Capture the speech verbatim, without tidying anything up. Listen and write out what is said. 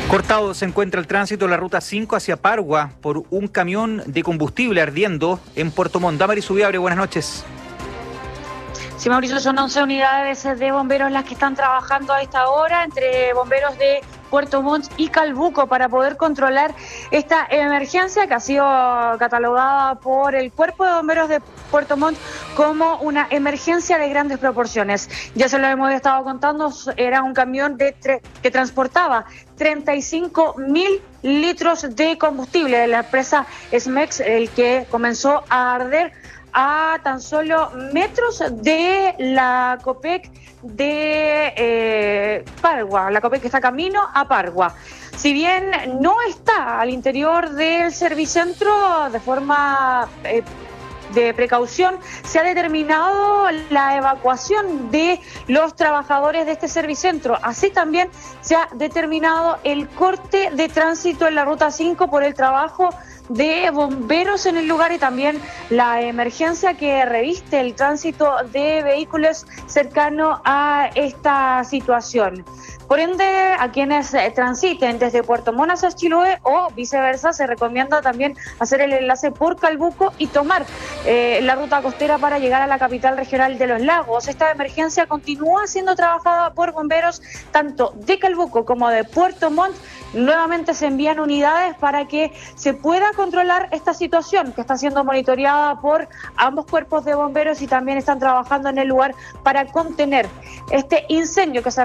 Cortado se encuentra el tránsito en la ruta cinco hacia Pargua por un camión de combustible ardiendo en Puerto Montt. Damaris Ubiabre, buenas noches. Sí, Mauricio, son once unidades de bomberos las que están trabajando a esta hora, entre bomberos de Puerto Montt y Calbuco, para poder controlar esta emergencia que ha sido catalogada por el Cuerpo de Bomberos de Puerto Montt como una emergencia de grandes proporciones. Ya se lo hemos estado contando, era un camión de tre- que transportaba treinta y cinco mil litros de combustible de la empresa Smex, el que comenzó a arder a tan solo metros de la Copec de eh, Pargua, la Copec que está camino a Pargua. Si bien no está al interior del servicentro de forma eh, de precaución, se ha determinado la evacuación de los trabajadores de este servicentro. Así también se ha determinado el corte de tránsito en la ruta cinco por el trabajo de bomberos en el lugar y también la emergencia que reviste el tránsito de vehículos cercano a esta situación. Por ende, a quienes eh, transiten desde Puerto Montt hacia Chiloé o viceversa, se recomienda también hacer el enlace por Calbuco y tomar eh, la ruta costera para llegar a la capital regional de los lagos. Esta emergencia continúa siendo trabajada por bomberos tanto de Calbuco como de Puerto Montt. Nuevamente se envían unidades para que se pueda controlar esta situación que está siendo monitoreada por ambos cuerpos de bomberos y también están trabajando en el lugar para contener este incendio que se